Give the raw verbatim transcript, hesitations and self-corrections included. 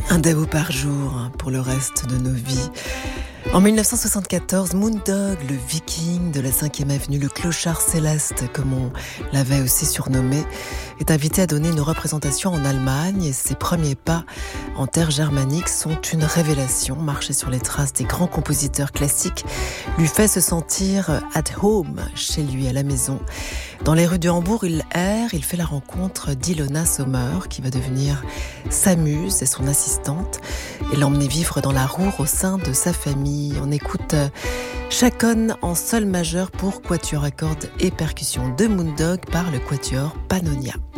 Un dao par jour pour le reste de nos vies. En dix-neuf cent soixante-quatorze, Moondog, le viking de la cinquième avenue, le clochard céleste comme on l'avait aussi surnommé, est invité à donner une représentation en Allemagne et ses premiers pas en terre germanique sont une révélation. Marcher sur les traces des grands compositeurs classiques lui fait se sentir at home chez lui à la maison. Dans les rues de Hambourg, il erre, il fait la rencontre d'Ilona Sommer qui va devenir sa muse et son assistante et l'emmener vivre dans la Ruhr au sein de sa famille. On écoute Chaconne en sol majeur pour quatuor à cordes et percussions de Moondog par le quatuor Pannonia.